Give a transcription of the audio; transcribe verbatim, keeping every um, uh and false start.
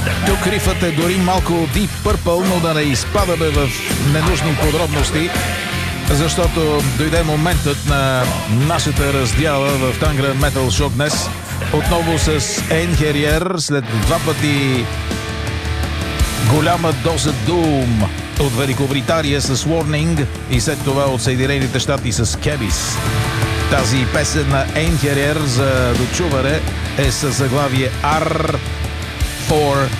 Тук рифът е дори малко Deep Purple, но да не изпадаме в ненужни подробности, защото дойде моментът на нашата раздяла в Tangren Metal Show днес. Отново с Einherjar, след два пъти голяма доза Doom от Великобритания с Warning и след това от Съединените щати с Kebis. Тази песен на Einherjar за дочуване е със заглавие R for